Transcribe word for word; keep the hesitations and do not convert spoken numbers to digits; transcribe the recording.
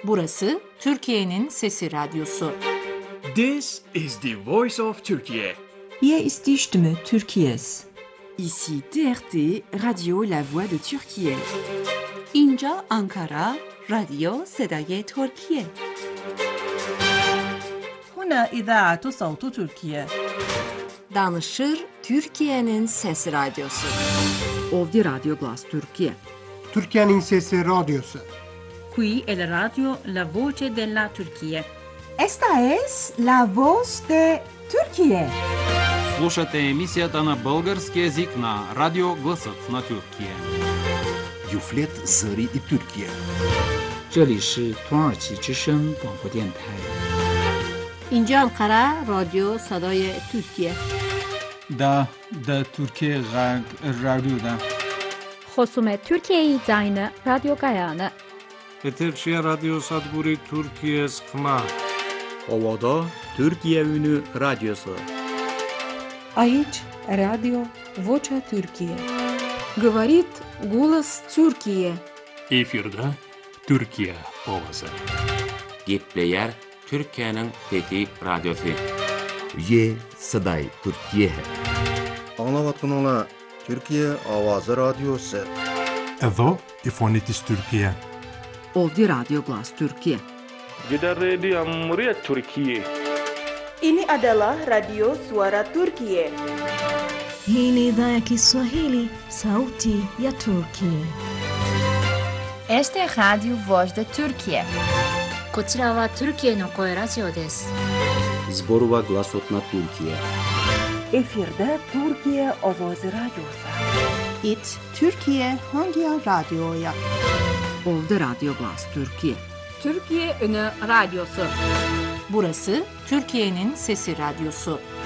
Burası Türkiye'nin Sesi Radyosu. This is the voice of Turkey. Hier ist die Stimme Türkiye's. Ici T R T, Radio La Voix de Türkiye. اینجا آنکارا، رادیو صدای ترکیه. هنا إذاعة صوت تركيا. Danışır Türkiye'nin Sesi Radyosu. Ovdje Radio Glas Türkiye. Türkiye'nin Sesi Radyosu. Qui è la radio La Voce della Turchia. Esta es la voz de Turquía. Слушате емисията на български език на Радио Гласът на Türkiye. Юфлет Зари и Türkiye. 这里是土耳其之声广播电台。 اینجا انقره رادیو صدای ترکیه. دا دا ترکیه غرب رادیو دا. خصوم ترکیه زاین رادیو گایانه. Eterşehir Radyo Sadburi Türkiye Sıkma. Ovada Türkiye Ünü Radyosu. Aici Radio Vocea Türkiye. Говорит голос Türkiye. Efirde Türkiye ovası. Gepleyer Türkiye'nin Fethi Radyosu. Ye Saday Türkiye. Anlavatkanlar Türkiye Avazı Radyosu. Evo İfonitis Türkiye. Ovdje Radio Glas Türkiye. Gidan Radio Muryat Türkiye. Ini adalah Radio Suara Turkiye. Hii ni idhaa ya Kiswahili, Sauti ya Turkiye. Este es Radio Voz de Turkiye. こちらはトルキエの声ラジオです。 Zborova Glasot na Türkiye. Efirde Türkiye Ovoz Radyosu. It Türkiye hangi radyoya? Ovdje Radio Glas Türkiye. Türkiye Ünü Radyosu. Burası Türkiye'nin Sesi Radyosu.